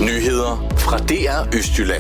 Nyheder fra DR Østjylland.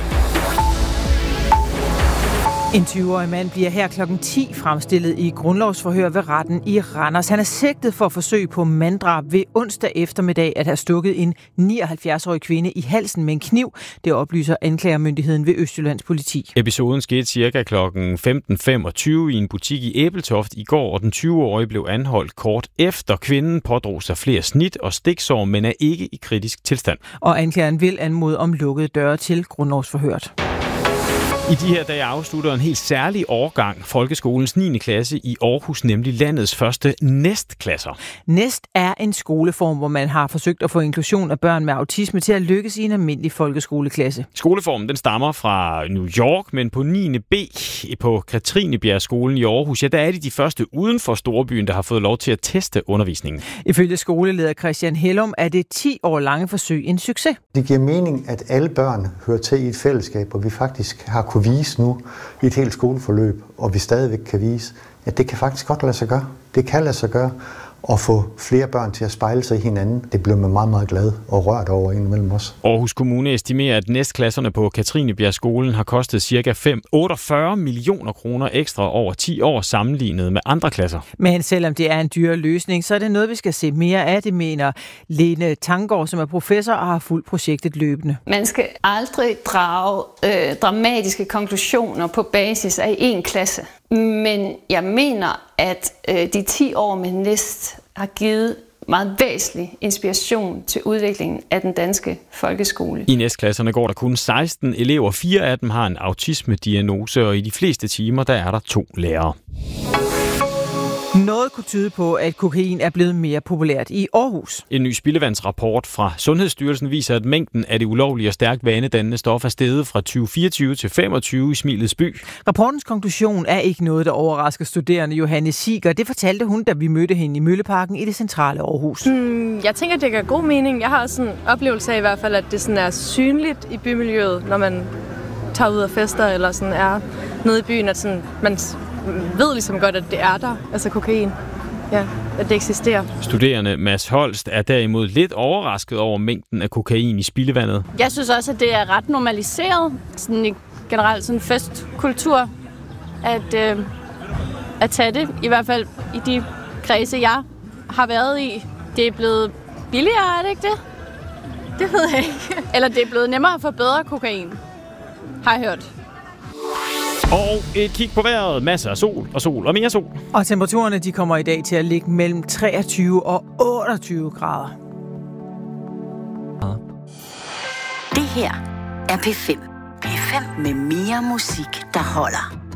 En 20-årig mand bliver her klokken 10 fremstillet i grundlovsforhør ved retten i Randers. Han er sigtet for forsøg på manddrab ved onsdag eftermiddag at have stukket en 79-årig kvinde i halsen med en kniv. Det oplyser anklagermyndigheden ved Østjyllands politi. Episoden skete cirka klokken 15.25 i en butik i Ebeltoft i går, og den 20-årige blev anholdt kort efter. Kvinden pådrog sig flere snit og stiksår, men er ikke i kritisk tilstand. Og anklageren vil anmode om lukkede døre til grundlovsforhøret. I de her dage afslutter en helt særlig årgang folkeskolens 9. klasse i Aarhus, nemlig landets første næstklasser. Næst er en skoleform, hvor man har forsøgt at få inklusion af børn med autisme til at lykkes i en almindelig folkeskoleklasse. Skoleformen den stammer fra New York, men på 9. B på Katrinebjergskolen i Aarhus, der er de første uden for storbyen, der har fået lov til at teste undervisningen. Ifølge skoleleder Christian Hellum er det 10 år lange forsøg en succes. Det giver mening, at alle børn hører til i et fællesskab, og vi faktisk har kunne vise nu i et helt skoleforløb, og vi stadigvæk kan vise, at det kan faktisk godt lade sig gøre. Det kan lade sig gøre at få flere børn til at spejle sig i hinanden. Det bliver man meget, meget glad og rørt over indimellem os. Aarhus Kommune estimerer, at næstklasserne på Katrinebjergskolen har kostet ca. 48 millioner kroner ekstra over 10 år sammenlignet med andre klasser. Men selvom det er en dyr løsning, så er det noget, vi skal se mere af, det mener Lene Tanggaard, som er professor og har fulgt projektet løbende. Man skal aldrig drage dramatiske konklusioner på basis af en klasse. Men jeg mener, at de 10 år med næst har givet meget væsentlig inspiration til udviklingen af den danske folkeskole. I næstklasserne går der kun 16 elever. 4 af dem har en autisme-diagnose, og i de fleste timer der er der 2 lærere. Noget kunne tyde på, at kokain er blevet mere populært i Aarhus. En ny spildevandsrapport fra Sundhedsstyrelsen viser, at mængden af det ulovlige og stærkt vanedannende stof er steget fra 2024 til 25 i Smilets by. Rapportens konklusion er ikke noget, der overrasker studerende Johanne Siger. Det fortalte hun, da vi mødte hende i Mølleparken i det centrale Aarhus. Jeg tænker, at det gør god mening. Jeg har også en oplevelse af i hvert fald, at det sådan er synligt i bymiljøet, når man tager ud og fester eller sådan er nede i byen, at sådan, man ved ligesom godt, at det er der, altså kokain. Ja, at det eksisterer. Studerende Mads Holst er derimod lidt overrasket over mængden af kokain i spildevandet. Jeg synes også, at det er ret normaliseret, sådan i generelt sådan festkultur, at tage det, i hvert fald i de kredse, jeg har været i. Det er blevet billigere, er det ikke det? Det ved jeg ikke. Eller det er blevet nemmere at få bedre kokain, har jeg hørt. Og et kig på vejret. Masser af sol og mere sol. Og temperaturerne de kommer i dag til at ligge mellem 23 og 28 grader. Det her er P5. P5 med mere musik, der holder.